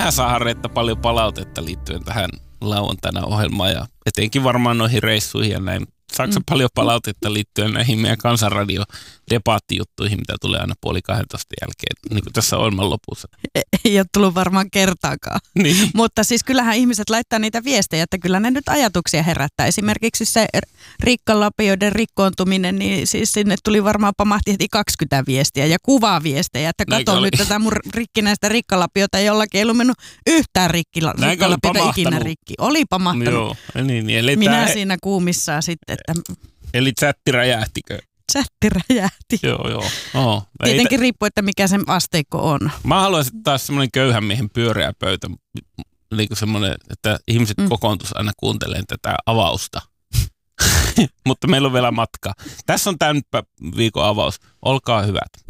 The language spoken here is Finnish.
Mehän saadaan Reetta paljon palautetta liittyen tähän lauantaina ohjelmaan ja etenkin varmaan noihin reissuihin ja näin. Saatko paljon palautetta liittyen näihin meidän Kansanradio-debaattijuttuihin, mitä tulee aina 11:30 jälkeen, niin kuin tässä ohjelman lopussa? Ei ole tullut varmaan kertaakaan. Niin. Mutta siis kyllähän ihmiset laittaa niitä viestejä, että kyllä ne nyt ajatuksia herättää. Esimerkiksi se rikkalapioiden rikkoontuminen, niin siis sinne tuli varmaan pamahti heti 20 viestiä ja kuvaviestejä, että kato nyt tätä mun rikkinäistä rikkalapiota, jollakin ei ollut mennyt yhtään rikkalapiota ikinä rikki. Oli pamahtanut. Joo, niin. Eli minä siinä kuumissaan sitten, että... Eli chatti räjähtikö? Chatti räjähti. Joo. Tietenkin riippuu, että mikä sen asteikko on. Mä haluaisin taas semmoinen köyhän miehen pyöreä pöytä, niin kuin semmoinen, että ihmiset kokoontus aina kuuntelemaan tätä avausta. Mutta meillä on vielä matkaa. Tässä on tämän viikon avaus. Olkaa hyvät.